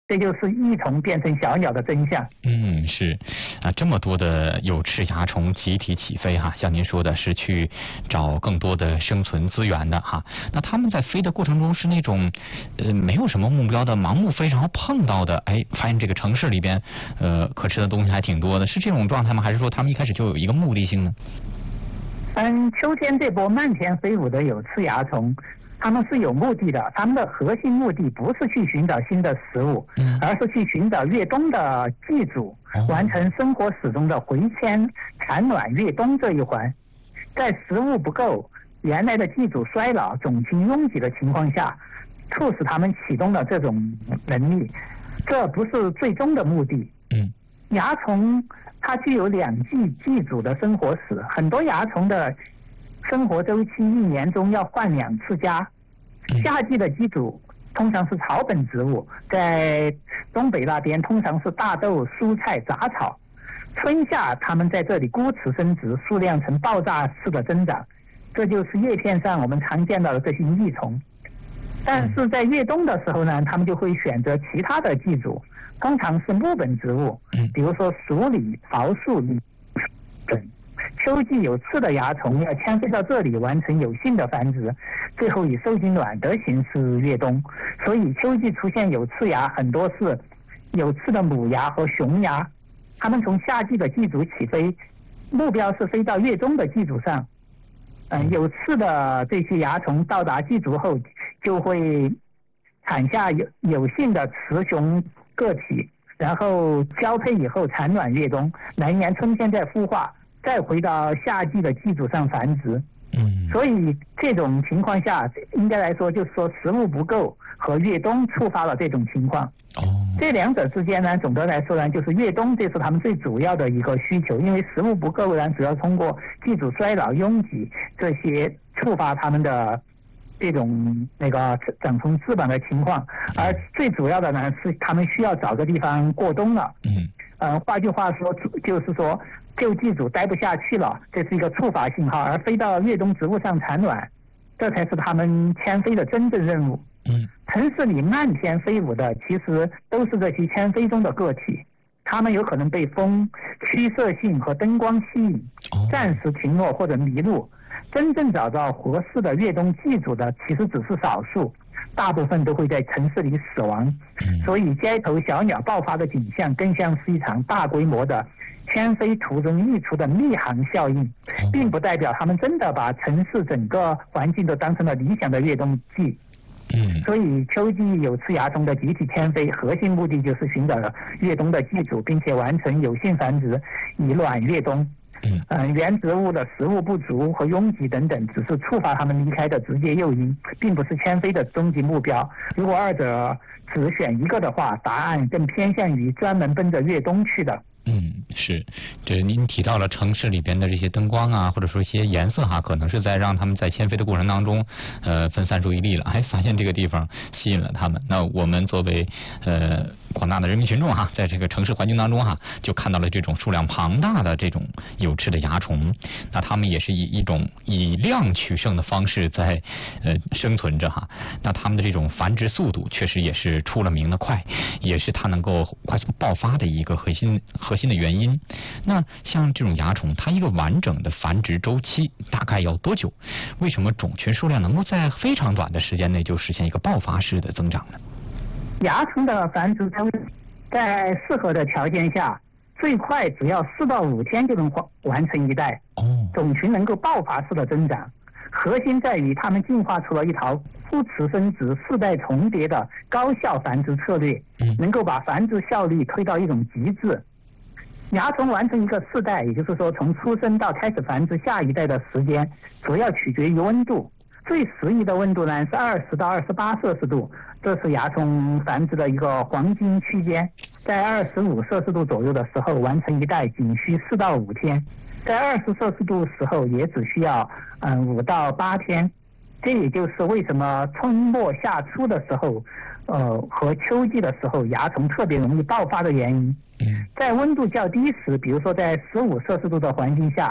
这就是益虫变成小鸟的真相。 是啊，这么多的有翅蚜虫集体起飞哈，像您说的是去找更多的生存资源的哈。那他们在飞的过程中是那种没有什么目标的盲目飞，然后碰到的发现这个城市里边可吃的东西还挺多的，是这种状态吗？还是说他们一开始就有一个目的性呢？ 秋天这波漫天飞舞的有翅蚜虫，他们是有目的的，他们的核心目的不是去寻找新的食物，而是去寻找越冬的寄主，完成生活史中的回迁、产卵、越冬这一环。在食物不够、原来的寄主衰老、种群拥挤的情况下，促使他们启动了这种能力，这不是最终的目的。蚜虫它具有2季寄主的生活史，很多蚜虫的生活周期1年中要换2次家。夏季的寄主通常是草本植物，在东北那边通常是大豆、蔬菜、杂草。春夏它们在这里孤雌生殖，数量呈爆炸式的增长，这就是叶片上我们常见到的这些益虫。但是在越冬的时候呢，它们就会选择其他的寄主，通常是木本植物，比如说鼠李、桃树等。秋季有翅的蚜虫要迁飞到这里完成有性的繁殖，最后以受精卵的形式越冬。所以秋季出现有翅蚜很多是有翅的母蚜和雄蚜，它们从夏季的寄主起飞，目标是飞到越冬的寄主上。有翅的这些蚜虫到达寄主后，就会产下有性的雌雄个体，然后交配以后产卵越冬，来年春天再孵化，再回到夏季的寄主上繁殖。所以这种情况下，应该来说就是说食物不够和越冬触发了这种情况。这2者之间呢，总的来说呢，就是越冬这是他们最主要的一个需求，因为食物不够呢，主要通过寄主衰老、拥挤这些触发他们的这种长虫翅膀的情况，而最主要的呢是他们需要找个地方过冬了。换句话说，就是说旧寄主待不下去了，这是一个触发信号，而飞到越冬植物上产卵，这才是他们迁飞的真正任务。城市里漫天飞舞的其实都是这些迁飞中的个体，它们有可能被风、驱射性和灯光吸引，暂时停落或者迷路。真正找到合适的越冬寄主的其实只是少数，大部分都会在城市里死亡。所以街头小鸟爆发的景象更像是一场大规模的迁飞途中溢出的密航效应，并不代表他们真的把城市整个环境都当成了理想的越冬季。所以秋季有翅蚜虫的集体迁飞，核心目的就是寻找越冬的寄主，并且完成有性繁殖，以卵越冬。原植物的食物不足和拥挤等等，只是触发它们离开的直接诱因，并不是迁飞的终极目标。如果2者只选一个的话，答案更偏向于专门奔着越冬去的。 是，这您提到了城市里边的这些灯光啊，或者说一些颜色可能是在让他们在迁飞的过程当中，分散注意力了，发现这个地方吸引了他们。那我们作为广大的人民群众在这个城市环境当中就看到了这种数量庞大的这种有翅的蚜虫，那他们也是以一种以量取胜的方式在生存着那他们的这种繁殖速度确实也是出了名的快，也是它能够快速爆发的一个核心的原因。那像这种蚜虫，它一个完整的繁殖周期大概要多久？为什么种群数量能够在非常短的时间内就实现一个爆发式的增长呢？ 蚜虫的繁殖周期在适合的条件下，最快只要4到5天就能完成一代。种群能够爆发式的增长，核心在于它们进化出了一套互雌生殖、4代重叠的高效繁殖策略，能够把繁殖效率推到一种极致。蚜虫完成一个4代，也就是说从出生到开始繁殖下一代的时间，主要取决于温度。最适宜的温度呢是20到28摄氏度，这是蚜虫繁殖的一个黄金区间。在25摄氏度左右的时候完成一代仅需4到5天，在20摄氏度时候也只需要5到8天。这也就是为什么春末夏初的时候和秋季的时候蚜虫特别容易爆发的原因。在温度较低时，比如说在15摄氏度的环境下，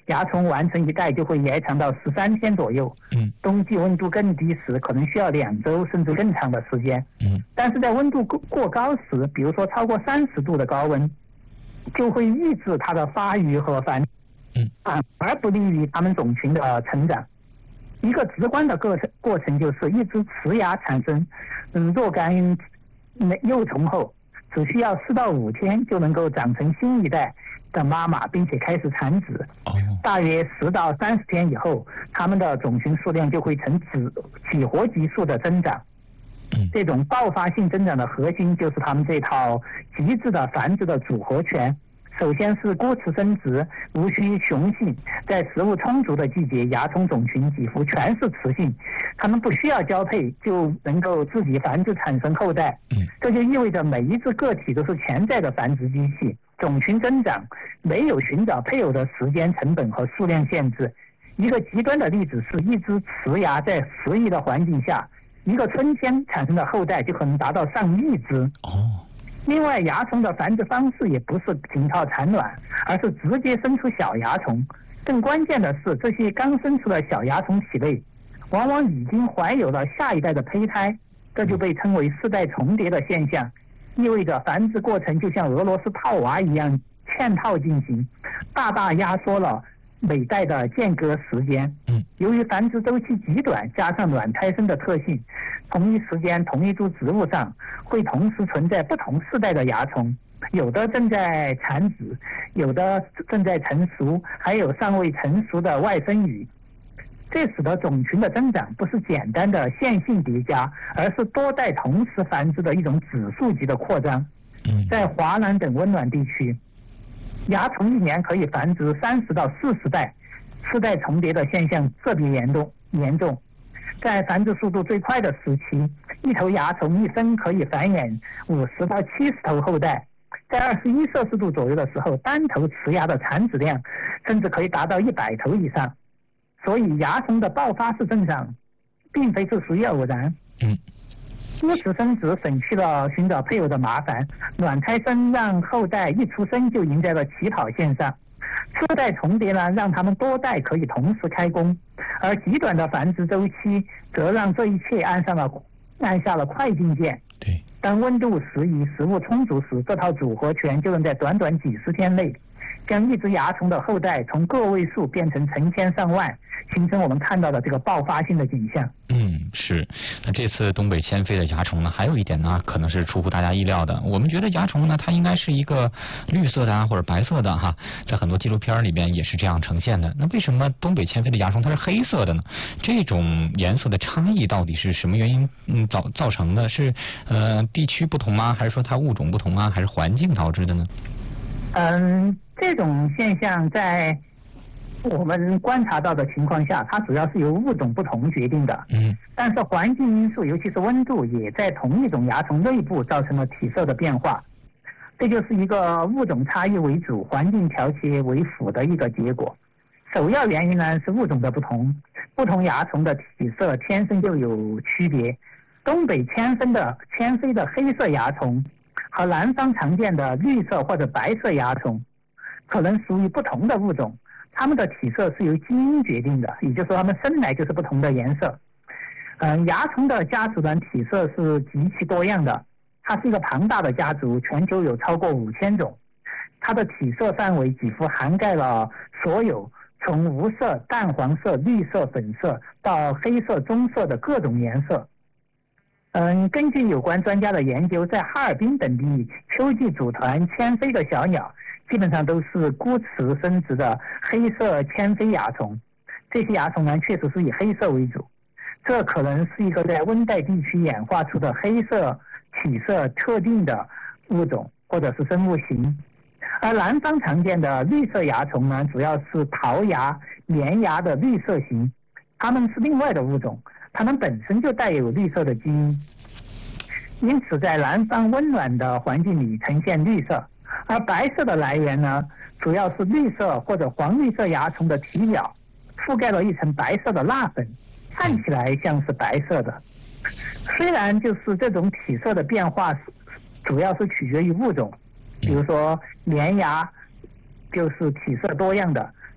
蚜虫完成一代就会延长到13天左右。冬季温度更低时，可能需要2周甚至更长的时间。但是在温度过高时，比如说超过30度的高温，就会抑制它的发育和繁殖，而不利于它们种群的成长。一个直观的过程就是，一只雌蚜产生若干幼虫后，只需要4到5天就能够长成新一代的妈妈，并且开始产子。大约10到30天以后，它们的种群数量就会呈几何级数的增长。这种爆发性增长的核心就是它们这套极致的繁殖的组合拳。首先是孤雌生殖，无需雄性，在食物充足的季节，蚜虫种群几乎全是雌性，它们不需要交配就能够自己繁殖产生后代。这就意味着每一只个体都是潜在的繁殖机器，种群增长没有寻找配偶的时间、成本和数量限制。一个极端的例子是，一只雌蚜在适宜的环境下，一个春天产生的后代就可能达到上亿只。另外，蚜虫的繁殖方式也不是仅靠产卵，而是直接生出小蚜虫。更关键的是，这些刚生出的小蚜虫体内往往已经怀有了下一代的胚胎，这就被称为世代重叠的现象，意味着繁殖过程就像俄罗斯套娃一样嵌套进行，大大压缩了每代的间隔时间。由于繁殖周期极短，加上卵胎生的特性，同一时间同一株植物上会同时存在不同世代的蚜虫，有的正在产子，有的正在成熟，还有尚未成熟的外生羽。这使得种群的增长不是简单的线性叠加，而是多代同时繁殖的一种指数级的扩张。在华南等温暖地区，蚜虫一年可以繁殖30到40代，世代重叠的现象特别严重。在繁殖速度最快的时期，一头蚜虫一生可以繁衍50到70头后代。在21摄氏度左右的时候，单头雌蚜的产子量甚至可以达到100头以上。所以蚜虫的爆发式增长并非是属于偶然。孤雌生殖省去了寻找配偶的麻烦，卵胎生让后代一出生就赢在了起跑线上。世代重叠呢，让它们多代可以同时开工，而极短的繁殖周期则让这一切按下了快进键。当温度适宜、食物充足时，这套组合拳就能在短短几十天内将一只蚜虫的后代从个位数变成成千上万，形成我们看到的这个爆发性的景象。 是。那这次东北迁飞的蚜虫呢，还有一点呢，可能是出乎大家意料的。我们觉得蚜虫呢，它应该是一个绿色的或者白色的哈，在很多纪录片里边也是这样呈现的。那为什么东北迁飞的蚜虫它是黑色的呢？这种颜色的差异到底是什么原因造成的？是地区不同吗？还是说它物种不同啊？还是环境导致的呢？ 这种现象在我们观察到的情况下，它主要是由物种不同决定的。但是环境因素，尤其是温度，也在同一种蚜虫内部造成了体色的变化。这就是一个物种差异为主，环境调节为辅的一个结果。首要原因呢是物种的不同，不同蚜虫的体色天生就有区别。东北迁飞的黑色蚜虫和南方常见的绿色或者白色蚜虫可能属于不同的物种，它们的体色是由基因决定的，也就是说它们生来就是不同的颜色。蚜虫的家族呢体色是极其多样的，它是一个庞大的家族，全球有超过5000种，它的体色范围几乎涵盖了所有从无色、淡黄色、绿色、粉色到黑色、棕色的各种颜色。根据有关专家的研究，在哈尔滨等地秋季组团迁飞的小鸟基本上都是孤雌生殖的黑色迁飞蚜虫，这些蚜虫呢确实是以黑色为主，这可能是一个在温带地区演化出的黑色体色特定的物种或者是生物型。而南方常见的绿色蚜虫呢，主要是桃蚜、棉蚜的绿色型，它们是另外的物种，它们本身就带有绿色的基因，因此在南方温暖的环境里呈现绿色。而白色的来源呢，主要是绿色或者黄绿色蚜虫的体表覆盖了一层白色的蜡粉，看起来像是白色的。虽然就是这种体色的变化主要是取决于物种，比如说棉蚜就是体色多样的，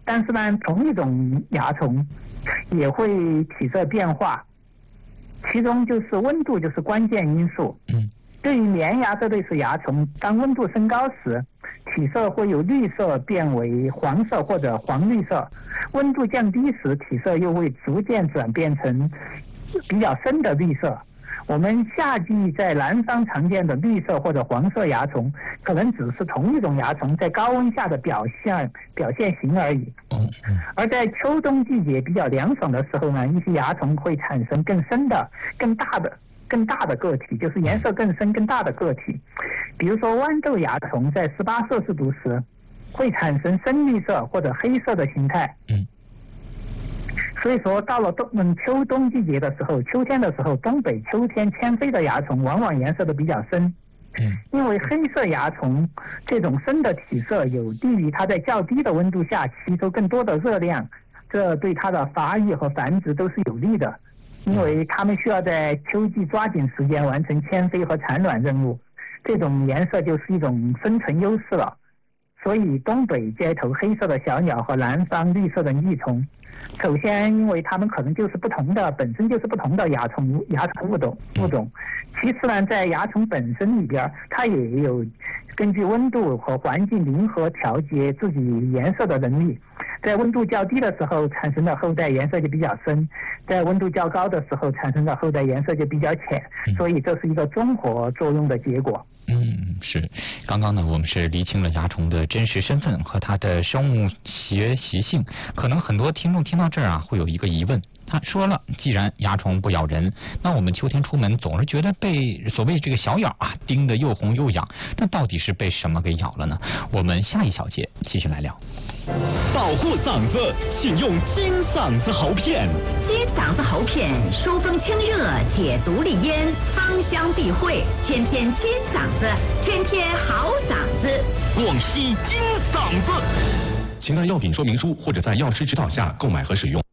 但是呢，同一种蚜虫也会体色变化，其中就是温度就是关键因素。对于棉蚜这类似蚜虫，当温度升高时，体色会由绿色变为黄色或者黄绿色；温度降低时，体色又会逐渐转变成比较深的绿色。我们夏季在南方常见的绿色或者黄色蚜虫，可能只是同一种蚜虫在高温下的表现型而已。而在秋冬季节比较凉爽的时候呢，一些蚜虫会产生更深的、更大的个体，就是颜色更深、更大的个体。比如说豌豆蚜虫在18摄氏度时会产生深绿色或者黑色的形态。所以说到了秋冬季节的时候，秋天的时候，东北秋天迁飞的蚜虫往往颜色都比较深。因为黑色蚜虫这种深的体色有利于它在较低的温度下吸收更多的热量，这对它的发育和繁殖都是有利的。因为它们需要在秋季抓紧时间完成迁飞和产卵任务，这种颜色就是一种生存优势了。所以东北街头黑色的小鸟和南方绿色的腻虫，首先因为它们可能就是本身就是不同的蚜虫物种。其次呢，在蚜虫本身里边，它也有根据温度和环境灵活调节自己颜色的能力。在温度较低的时候产生的后代颜色就比较深，在温度较高的时候产生的后代颜色就比较浅，所以这是一个综合作用的结果。 是。刚刚呢，我们是厘清了蚜虫的真实身份和它的生物学习性。可能很多听众听到这儿啊，会有一个疑问。他说了，既然蚜虫不咬人，那我们秋天出门总是觉得被所谓这个小咬啊叮得又红又痒，那到底是被什么给咬了呢？我们下一小节继续来聊。 保护嗓子，请用金嗓子喉片。 金嗓子喉片疏风清热，解毒利咽，芳香避秽，天天金嗓子，天天好嗓子。 广西金嗓子。请看药品说明书或者在药师指导下购买和使用。